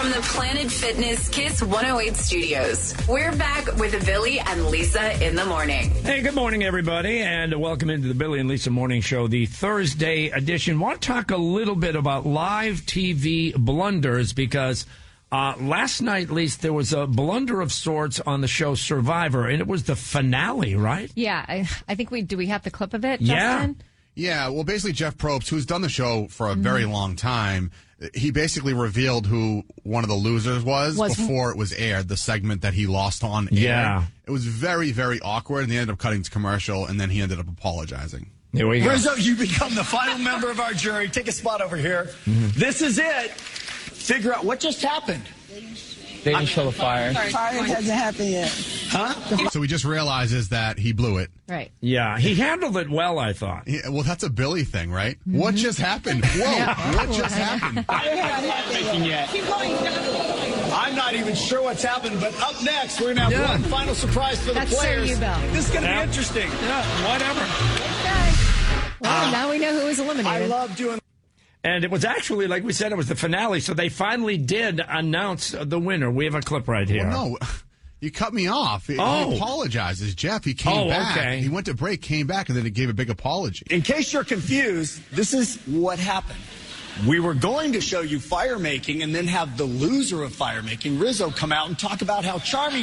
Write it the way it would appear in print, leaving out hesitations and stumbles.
From the Planet Fitness Kiss 108 studios, we're back with Billy and Lisa in the morning. Hey, good morning, everybody, and welcome into the Billy and Lisa Morning Show, the Thursday edition. Want to talk a little bit about live TV blunders because last night, at least, there was a blunder of sorts on the show Survivor, and it was the finale, right? Yeah, I think do we have the clip of it, Yeah. Justin? Yeah, well, basically, Jeff Probst, who's done the show for a very long time, he basically revealed who one of the losers was before it was aired, the segment that he lost on air. Yeah. It was very, very awkward, and they ended up cutting to commercial, and then he ended up apapologizing. Here we go. Rizzo, you become the final member of our jury. Take a spot over here. This is it. Figure out what just happened. They didn't show the fire. Fire hasn't happened yet. Huh? So he just realizes that he blew it. Right. Yeah, he handled it well, I thought. Yeah, well, that's a Billy thing, right? What just happened? Whoa, what just happened? I haven't had making yet. I'm not even sure what's happened, but up next, we're going to have one final surprise for the That's players. Sir Ubel. This is going to be interesting. Yeah, whatever. Okay. Well, now we know who was eliminated. I love doing. And it was actually, like we said, it was the finale, so they finally did announce the winner. We have a clip right here. Well, no, you cut me off. He Oh. apologizes, Jeff. He came back. Okay. He went to break, came back, and then he gave a big apology. In case you're confused, this is what happened. We were going to show you fire making and then have the loser of fire making, Rizzo, come out and talk about how charming